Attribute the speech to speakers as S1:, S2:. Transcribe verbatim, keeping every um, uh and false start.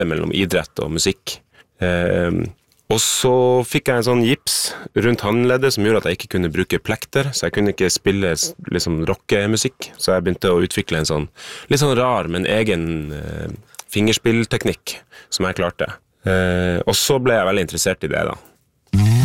S1: mellom idrett og musikk. Eh, og så fikk jeg en sånn gips rundt håndleddet som gjorde at jeg ikke kunne bruke plekter, så jeg kunne ikke spille liksom rockemusikk. Så jeg begynte å utvikle en sånn litt sånn rar, men egen eh, fingerspillteknikk som jeg klarte. Eh, og så ble jeg veldig interessert i det da.